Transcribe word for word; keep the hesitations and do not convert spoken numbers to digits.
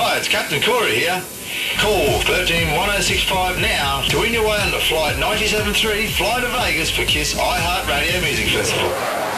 Hi, it's Captain Corey here. Call one three one oh six five now to win your way on the Flight ninety-seven three Fly to Vegas for KISS iHeartRadio Music Festival.